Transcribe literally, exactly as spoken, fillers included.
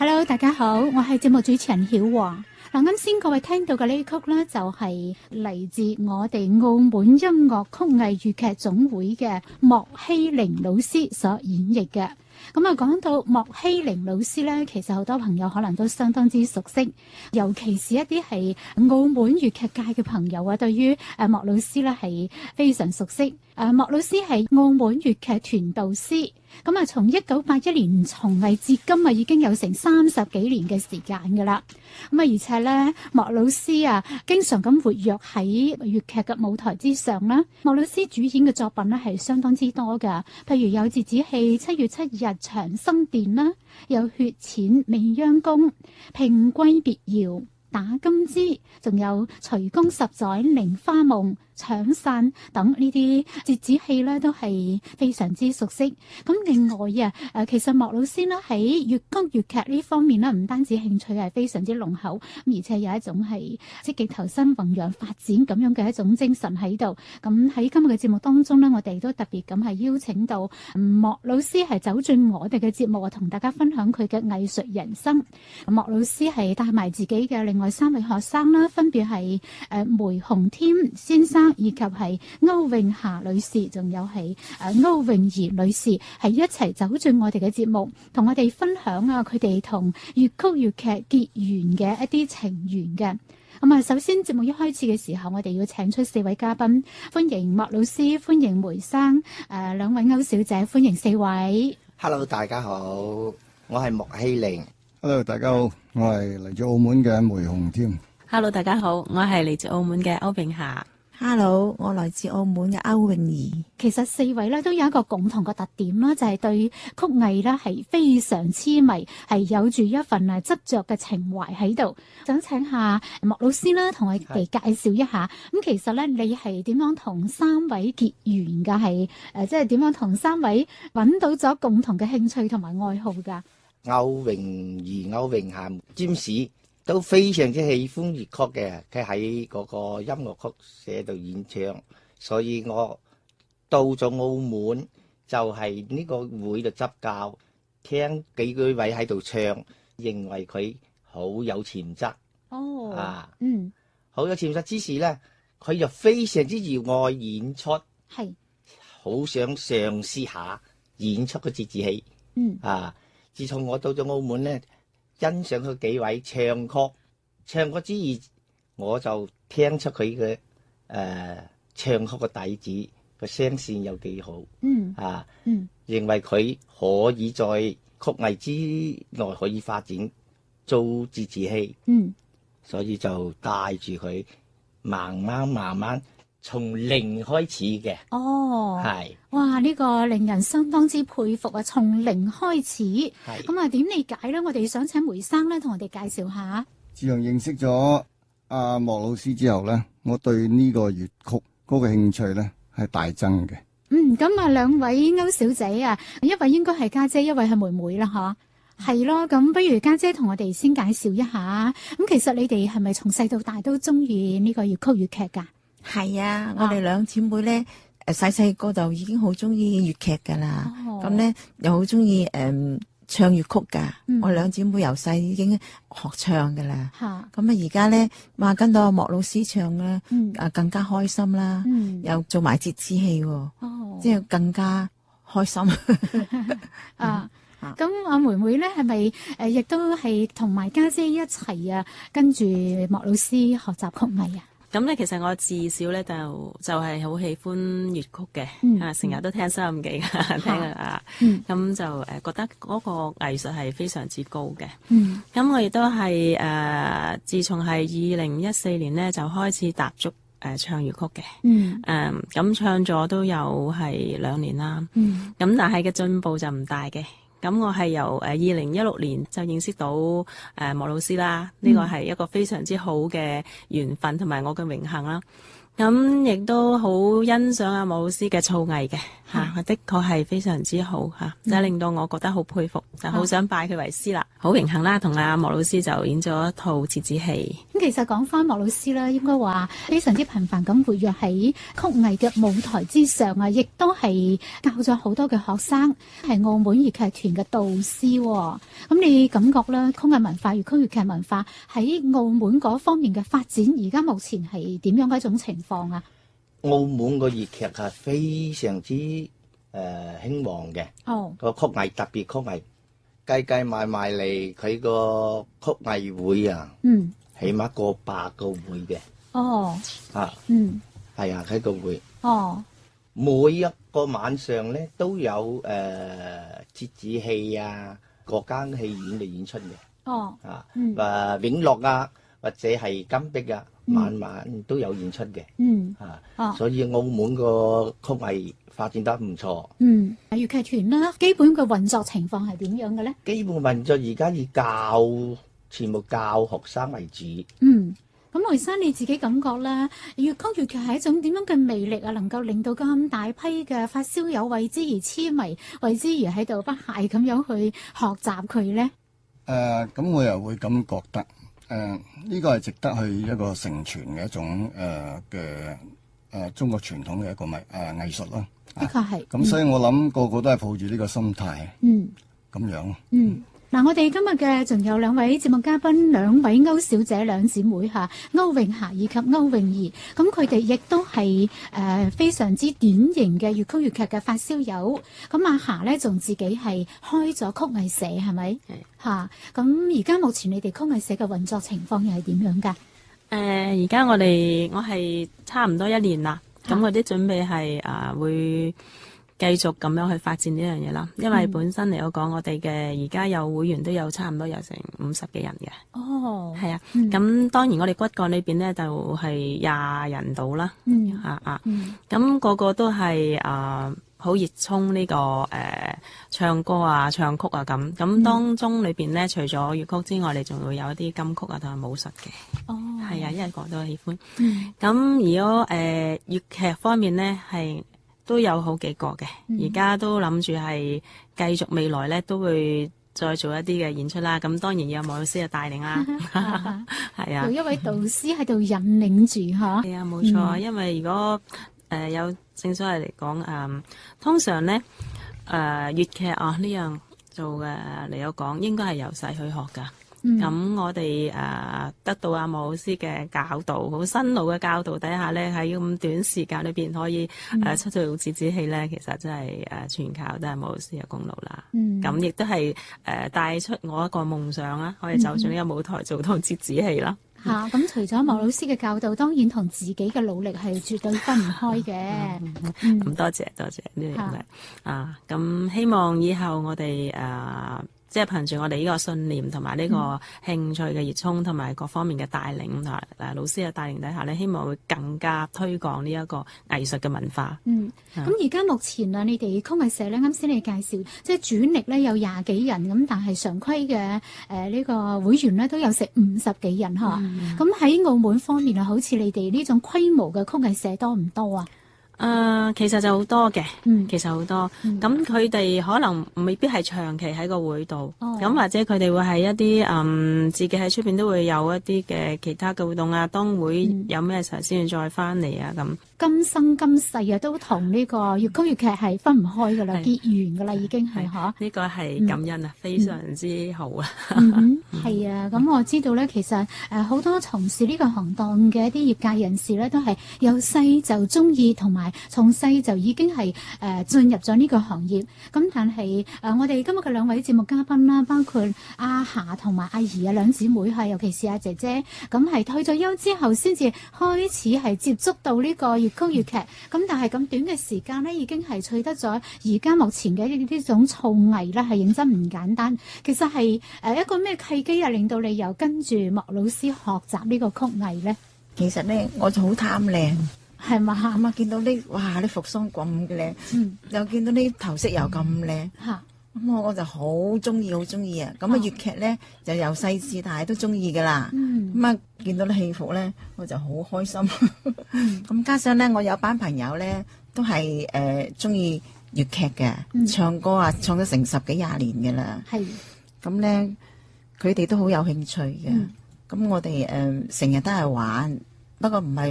Hello， 大家好，我係節目主持人曉華。嗱，啱先各位聽到嘅呢曲呢，就係嚟自我哋澳門音樂曲藝粵劇總會嘅莫希玲老師所演繹嘅。咁啊，講到莫希玲老師呢，其實好多朋友可能都相當之熟悉，尤其是一啲係澳門粵劇界嘅朋友啊，對於誒莫老師呢係非常熟悉。誒莫老師係澳門粵劇團導師，咁啊從一九八一年從藝至今啊，已經有成三十幾年嘅時間㗎啦。咁啊，而且咧，莫老師啊，經常咁活躍喺粵劇嘅舞台之上啦。莫老師主演嘅作品咧係相當之多㗎，譬如有折子戲《七月七日長生殿》啦，有《血濺未央宮》、《平貴別窯》、打金枝，仲有徐公十載、菱花夢、搶傘等呢啲折子戲咧，都係非常之熟悉。咁另外啊，誒其實莫老師呢喺粵曲粵劇呢方面呢，唔單止興趣係非常之濃厚，而且有一種係積極投身弘揚發展咁樣嘅一種精神喺度。咁喺今日嘅節目當中呢，我哋都特別咁係邀請到莫老師係走進我哋嘅節目啊，同大家分享佢嘅藝術人生。莫老師係帶埋自己嘅另外三位學生啦，分別係誒梅鴻添先生，以及係歐詠霞女士，仲有係誒歐詠儀女士，係一齊走進我哋嘅節目，同我哋分享啊佢哋同粵曲粵劇結緣嘅一啲情緣嘅。咁啊，首先節目一開始嘅時候，我哋要請出四位嘉賓，歡迎莫老師，歡迎梅生，誒兩位歐小姐，歡迎四位。 Hello， 大家好，我係莫希玲。 Hello， 大家好，我係嚟自澳門嘅梅鴻添。 Hello， 大家好，我係嚟自澳門嘅歐詠霞。 Hello， 我來自澳門嘅歐詠儀。 其實四位咧都有一個共同嘅特點啦，就係、是、對曲藝咧係非常痴迷，係有住一份啊執着嘅情懷喺度。想請下莫老師啦，同我哋介紹一下。咁其實咧，你係點樣同三位結緣㗎？係誒，即係點樣同三位揾到咗共同嘅興趣同埋愛好㗎？ 歐詠儀、歐詠霞、占士都非常之喜歡粵曲嘅，佢喺嗰個音樂曲社度演唱，所以我到咗澳門就係呢個會度執教，聽幾句位喺度唱，認為佢好有潛質。 哦， 啊， 嗯， 好有潛質之時咧，佢就非常之熱愛演出， 係好想嘗試下演出個折子戲。 嗯， 啊，自從我到咗澳門咧，欣賞佢幾位唱曲，唱歌之餘，我就聽出佢嘅誒唱曲嘅底子，個聲線有幾好。 嗯， 啊， 嗯， 認為佢可以在曲藝之內可以發展做折子戲。 嗯， 所以就帶住佢慢慢慢慢從零開始嘅。 哦， 係， 哇！呢、這個令人相當之佩服啊！從零開始， 係咁啊點理解咧？我哋想請梅生咧，同我哋介紹下。 自從認識咗阿莫老師之後咧，我對呢個粵曲嗰個興趣咧係大增嘅。 嗯，咁啊兩位歐小姐啊，一位應該係家姐，一位係妹妹啦，嗬。係咯，咁不如家姐同我哋先介紹一下。咁其實你哋係咪從細到大都中意呢個粵曲粵劇噶？ 係啊，我哋兩姊妹咧，誒細細個就已經好中意粵劇噶啦。咁咧、哦、又好中意誒唱粵曲噶。嗯、我兩姊妹由細已經學唱噶啦。吓咁啊，而家咧話跟到阿莫老師唱咧，啊、嗯、更加開心啦。嗯、又做埋折子戲，哦，即係更加開心。 啊！咁阿妹妹咧，係咪誒亦都係同埋家姐一齊啊，跟住莫老師學習曲藝啊？ 咁咧，其實我自小咧就就係好喜歡粵曲嘅， 嗯、 啊成日都聽收音機㗎，聽啊，咁、嗯、就誒覺得嗰個藝術係非常之高嘅。咁、嗯、我亦都係誒，自從係二零一四年咧就開始踏足誒、呃、唱粵曲嘅。嗯。誒咁、呃、唱咗都有係兩年啦。嗯。咁但係嘅進步就唔大嘅。咁我係由誒二零一六年就認識到誒、呃、莫老師啦，呢、這個係一個非常之好嘅緣分同埋我嘅榮幸啦。 咁亦都好欣賞阿莫老師嘅造詣嘅嚇，的確係非常之好嚇，就係令到我覺得好佩服，就好想拜佢為師啦。好榮幸啦，同阿莫老師就演咗一套折子戲。 咁其實講翻莫老師啦，應該話非常之頻繁咁活躍喺曲藝嘅舞台之上啊，亦都係教咗好多嘅學生，係澳門粵劇團嘅導師。咁你感覺咧，曲藝文化、粵曲粵劇文化喺澳門嗰方面嘅發展，而家目前係點樣嘅一種情況啊？ 澳門個粵劇係非常之誒興旺嘅， 哦， 個曲藝特別曲藝，計計埋埋嚟佢個曲藝會啊， 嗯， 起碼過百個會嘅， 哦， 啊， 嗯， 係啊，佢個會， 哦， 每一個晚上咧都有誒折子戲啊，各間戲院嚟演出嘅， 哦， 啊， 嗯， 誒永樂啊，或者係金碧啊。晚晚都有演出嘅， 嗯， 啊， 哦， 所以澳門個曲藝發展得唔錯。 嗯，粵劇團啦，基本嘅運作情況係點樣嘅咧？ 基本運作而家以教全部教學生為主。 嗯，咁梅生你自己感覺咧，粵曲粵劇係一種點樣嘅魅力啊？能夠令到咁大批嘅發燒友為之而痴迷，為之而喺度不懈咁樣去學習佢咧？ 誒，咁我又會咁覺得。誒呢、呃這個係值得去一個承傳嘅一種誒嘅誒中國傳統嘅一個藝誒藝術咯。 的確係。 咁所以我諗個個都係抱住呢個心態。 嗯。 咁樣。 嗯。嗱，我哋今日嘅仲有兩位節目嘉賓，兩位歐小姐兩姊妹嚇，歐詠霞以及歐詠儀。咁佢哋亦都係誒、呃、非常之典型嘅粵曲粵劇嘅發燒友。咁阿霞咧仲自己係開咗曲藝社，係咪？係嚇。咁而家目前你哋曲藝社嘅運作情況又係點樣㗎？ 誒，而家我哋我係差唔多一年啦。咁我啲準備係啊、呃、會。繼續咁樣去發展呢樣嘢啦，因為本身嚟講，我哋嘅而家有會員都有差唔多有成五十幾人嘅。 哦， 係啊，咁、嗯、當然我哋骨幹裏邊咧就係廿人到啦。嗯，啊啊，咁、嗯那個個都係啊好熱衷呢、這個誒、呃、唱歌啊、唱曲啊咁。咁當中裏邊咧，除咗粵曲之外，你仲會有一啲金曲啊同埋武術嘅。哦，係啊，因為個個都喜歡。嗯，咁如果誒粵劇方面咧係。都有好幾個嘅，而家都諗住係繼續未來咧都會再做一啲嘅演出啦。咁當然有莫老師嘅帶領啦，係啊， 有一位導師喺度引領住嚇。 係啊，冇錯。嗯、因為如果誒、呃、有正所謂嚟講誒，通常咧誒、呃、粵劇啊呢樣做嘅嚟講，應該係由細去學㗎。咁、嗯、我哋誒、呃、得到阿莫老師嘅教導，好辛勞嘅教導底下咧，喺咁短時間裏邊可以誒、嗯呃、出到折子戲咧，其實真係誒、呃、全靠都係莫老師嘅功勞啦。咁亦都係誒帶出我一個夢想啦，可以走上呢個舞台做到折子戲啦。 嚇、嗯！咁、啊、除咗莫老師嘅教導，當然同自己嘅努力係絕對分唔開嘅。咁、嗯嗯嗯、多謝多謝呢樣嘢啊！咁希望以後我哋誒。呃即係憑住我哋呢個信念同埋呢個興趣嘅熱衷，同埋各方面嘅帶領同埋誒老師嘅帶領底下咧，希望會更加推廣呢一個藝術嘅文化。嗯，咁而家目前啊，你哋曲藝社咧，啱先你介紹，即係主力咧有廿幾人咁，但係常規嘅誒呢個會員咧都有成五十幾人嚇。咁喺、嗯、澳門方面啊，好似你哋呢種規模嘅曲藝社多唔多啊？ 誒、呃，其實就好多嘅，嗯、其實好多。咁佢哋可能未必係長期喺個會度，咁、哦、或者佢哋會係一啲嗯自己喺出邊都會有一啲嘅其他嘅活動啊。當會有咩時候先再翻嚟啊？咁今生今世啊，都同呢個粵曲粵劇係分唔開噶啦，是結緣噶啦，已經係嗬。呢個係感恩啊，嗯、非常之好啊。嗯，係啊。咁我知道咧，其實誒好、呃、多從事呢個行當嘅一啲業界人士咧，都係由細就中意同埋。從細就已經係誒進入咗呢個行業，咁但係誒、呃、我哋今日嘅兩位節目嘉賓啦，包括阿霞同埋阿儀啊兩姊妹係，尤其是阿姐姐，咁係退咗休之後先至開始係接觸到呢個粵曲粵劇，咁但係咁短嘅時間呢，已經係取得咗而家目前嘅呢呢種造詣咧，係認真唔簡單。其實係誒一個咩契機啊，令到你又跟住莫老師學習呢個曲藝咧？ 其實咧，我就好貪靚。 係嘛？ 咁啊，見到啲哇啲服裝咁靚，嗯，又見到啲頭飾又咁靚，嚇， 咁我我就好中意，好中意啊！咁啊粵劇咧就由細至大都中意噶啦。咁啊、嗯、見到啲戲服咧，我就好開心。咁、嗯、加上咧，我有班朋友咧都係誒中意粵劇嘅，嗯、唱歌啊唱咗成十幾廿年噶啦。係咁咧，佢哋都好有興趣嘅。咁、嗯、我哋誒成日都係玩，不過唔係。